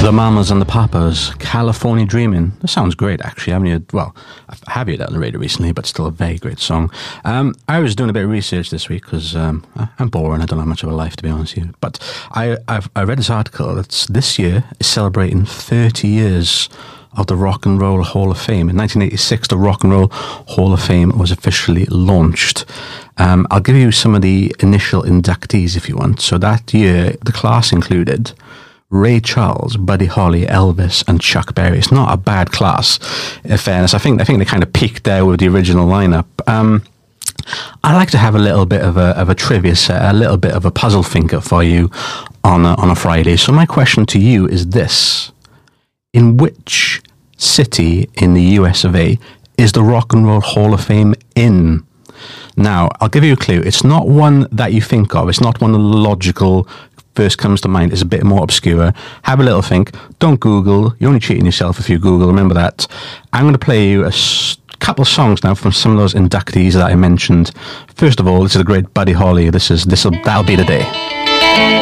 The Mamas and the Papas, California Dreamin'. That sounds great, actually. I have heard that on the radio recently, but still a very great song. I was doing a bit of research this week because I'm boring. I don't have much of a life, to be honest with you. But I read this article that's this year is celebrating 30 years of the Rock and Roll Hall of Fame. In 1986, the Rock and Roll Hall of Fame was officially launched. I'll give you some of the initial inductees if you want. So that year, the class included Ray Charles, Buddy Holly, Elvis, and Chuck Berry. It's not a bad class, in fairness. I think they kind of peaked there with the original lineup. I like to have a little bit of a trivia set, a little bit of a puzzle thinker for you on a Friday. So my question to you is this: in which city in the US of A is the Rock and Roll Hall of Fame in? Now, I'll give you a clue. It's not one that you think of. It's not one of the logical first comes to mind. Is a bit more obscure. Have a little think. Don't Google. You're only cheating yourself if you Google. Remember that. I'm going to play you a couple of songs now from some of those inductees that I mentioned. First of all, this is a great Buddy Holly. That'll be the day.